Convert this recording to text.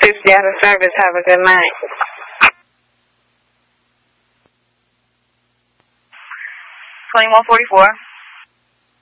50 out of service. Have a good night. 2144.